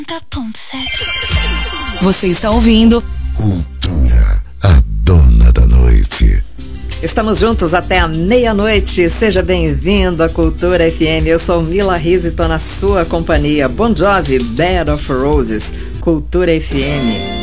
90.7. Você está ouvindo Cultura, a dona da noite. Estamos juntos até a meia-noite. Seja bem-vindo à Cultura FM. Eu sou Mila Riz e estou na sua companhia. Bon Jovi, Bed of Roses, Cultura FM.